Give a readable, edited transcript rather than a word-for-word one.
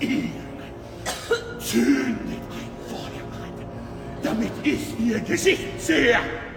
ihr zündet ein Feuer an, damit ich ihr Gesicht sehe.